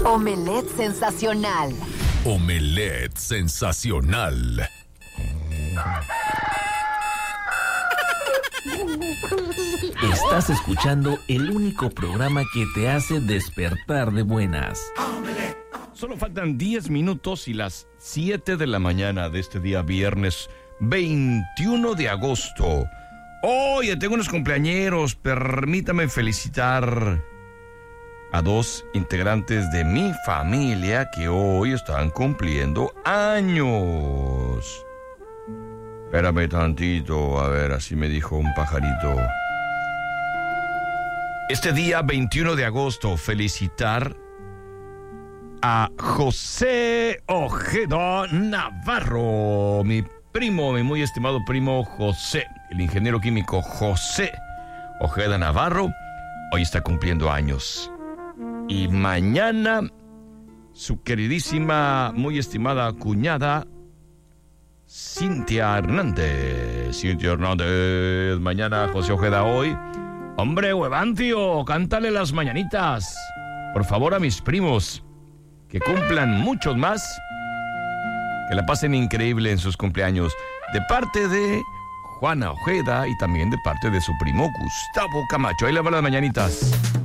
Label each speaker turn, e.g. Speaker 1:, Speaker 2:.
Speaker 1: Omelette sensacional.
Speaker 2: Omelette sensacional.
Speaker 3: Estás escuchando el único programa que te hace despertar de buenas.
Speaker 4: Solo faltan 10 minutos y las 7 de la mañana de este día viernes 21 de agosto. Oye, tengo unos cumpleañeros. Permítame felicitar a 2 integrantes de mi familia que hoy están cumpliendo años. Espérame tantito, a ver, así me dijo un pajarito. Este día 21 de agosto, felicitar a José Ojeda Navarro, mi primo, mi muy estimado primo José, el ingeniero químico José Ojeda Navarro, hoy está cumpliendo años. Y mañana, su queridísima, muy estimada cuñada, Cintia Hernández. Mañana José Ojeda hoy. Hombre, Huevancio, cántale las mañanitas. Por favor, a mis primos, que cumplan muchos más, que la pasen increíble en sus cumpleaños, de parte de Juana Ojeda y también de parte de su primo Gustavo Camacho. Ahí le van las mañanitas.